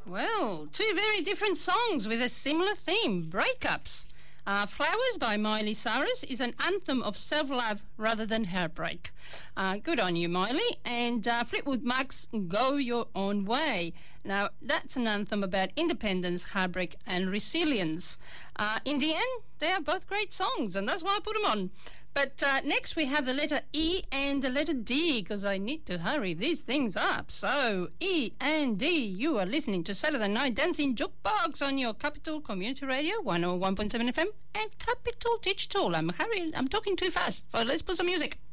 Well, two very different songs with a similar theme, breakups. Flowers by Miley Cyrus is an anthem of self-love rather than heartbreak. Good on you, Miley. And Fleetwood Mac's Go Your Own Way. Now, that's an anthem about independence, heartbreak and resilience. In the end, they are both great songs, and that's why I put them on. But next we have the letter E and the letter D, because I need to hurry these things up. So, E and D, you are listening to Saturday Night Dancing Jukebox on your Capital Community Radio, 101.7 FM, and Capital Digital. I'm talking too fast, so let's put some music.